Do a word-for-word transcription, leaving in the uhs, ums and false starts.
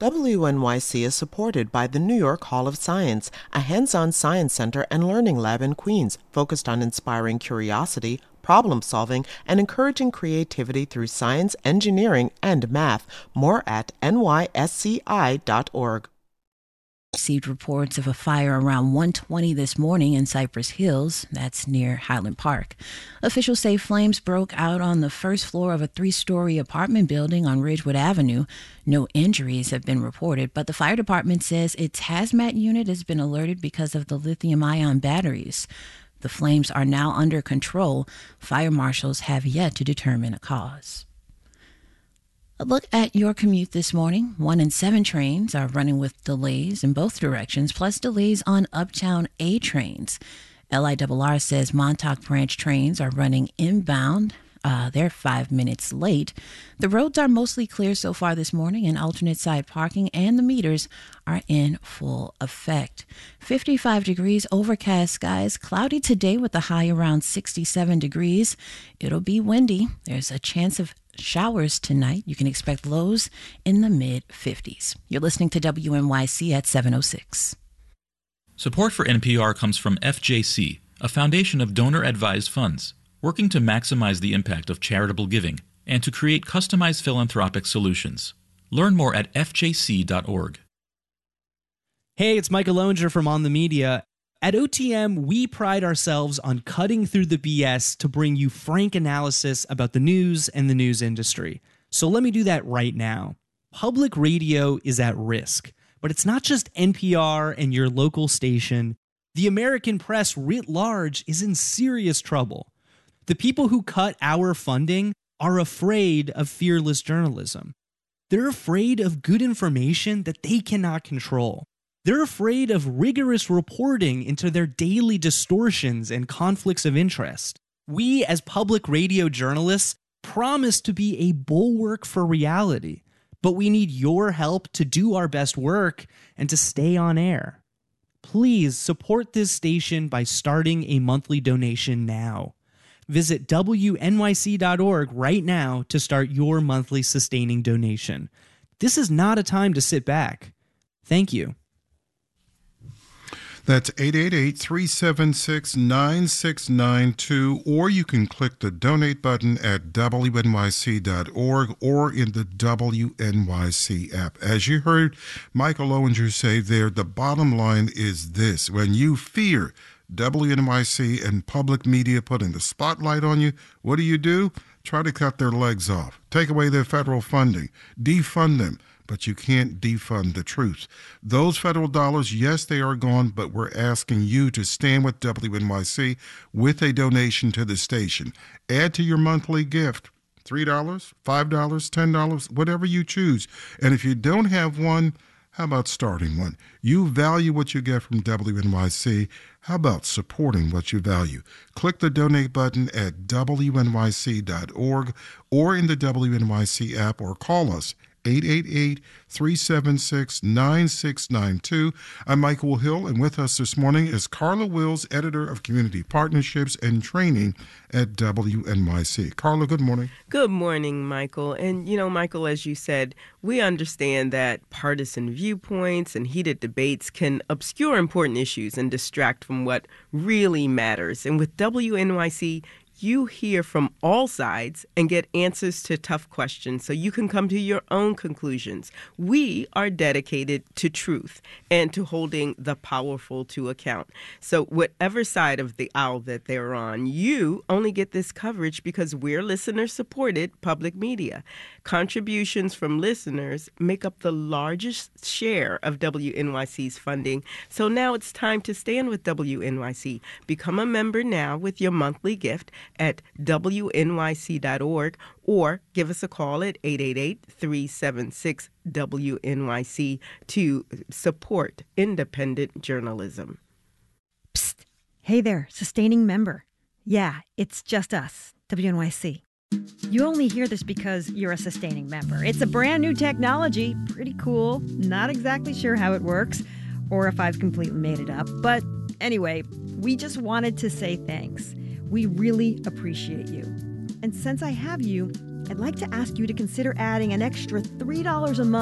W N Y C is supported by the New York Hall of Science, a hands-on science center and learning lab in Queens focused on inspiring curiosity, problem-solving, and encouraging creativity through science, engineering, and math. More at N Y S C I dot org. Received reports of a fire around one twenty this morning in Cypress Hills. That's near Highland Park. Officials say flames broke out on the first floor of a three-story apartment building on Ridgewood Avenue. No injuries have been reported, but the fire department says its hazmat unit has been alerted because of the lithium-ion batteries. The flames are now under control. Fire marshals have yet to determine a cause. A look at your commute this morning. One in seven trains are running with delays in both directions, plus delays on Uptown A trains. L I R R says Montauk Branch trains are running inbound. Uh, they're five minutes late. The roads are mostly clear so far this morning, and alternate side parking and the meters are in full effect. fifty-five degrees, overcast skies, cloudy today with a high around sixty-seven degrees. It'll be windy. There's a chance of showers tonight. You can expect lows in the mid fifties. You're listening to W N Y C at seven oh six. Support for N P R comes from F J C, a foundation of donor-advised funds, working to maximize the impact of charitable giving and to create customized philanthropic solutions. Learn more at F J C dot org. Hey, it's Michael Lowinger from On the Media. At O T M, we pride ourselves on cutting through the B S to bring you frank analysis about the news and the news industry. So let me do that right now. Public radio is at risk, but it's not just N P R and your local station. The American press writ large is in serious trouble. The people who cut our funding are afraid of fearless journalism. They're afraid of good information that they cannot control. They're afraid of rigorous reporting into their daily distortions and conflicts of interest. We, as public radio journalists, promise to be a bulwark for reality, but we need your help to do our best work and to stay on air. Please support this station by starting a monthly donation now. Visit W N Y C dot org right now to start your monthly sustaining donation. This is not a time to sit back. Thank you. That's eight eight eight, three seven six, nine six nine two, or you can click the donate button at W N Y C dot org or in the W N Y C app. As you heard Michael Lowinger say there, the bottom line is this: when you fear W N Y C and public media putting the spotlight on you, what do you do? Try to cut their legs off. Take away their federal funding. Defund them. But you can't defund the truth. Those federal dollars, yes, they are gone, but we're asking you to stand with W N Y C with a donation to the station. Add to your monthly gift, three dollars, five dollars, ten dollars, whatever you choose. And if you don't have one, how about starting one? You value what you get from W N Y C. How about supporting what you value? Click the donate button at W N Y C dot org or in the W N Y C app, or call us eight eight eight, three seven six, nine six nine two. I'm Michael Hill, and with us this morning is Carla Wills, editor of Community Partnerships and Training at W N Y C. Carla, good morning. Good morning, Michael. And, you know, Michael, as you said, we understand that partisan viewpoints and heated debates can obscure important issues and distract from what really matters. And with W N Y C, you hear from all sides and get answers to tough questions so you can come to your own conclusions. We are dedicated to truth and to holding the powerful to account. So whatever side of the aisle that they're on, you only get this coverage because we're listener-supported public media. Contributions from listeners make up the largest share of W N Y C's funding. So now it's time to stand with W N Y C. Become a member now with your monthly gift at W N Y C dot org, or give us a call at eight eight eight, three seven six, W N Y C to support independent journalism. Psst. Hey there, sustaining member. Yeah, it's just us, W N Y C. You only hear this because you're a sustaining member. It's a brand new technology, pretty cool. Not exactly sure how it works or if I've completely made it up. But anyway, we just wanted to say thanks. We really appreciate you. And since I have you, I'd like to ask you to consider adding an extra three dollars a month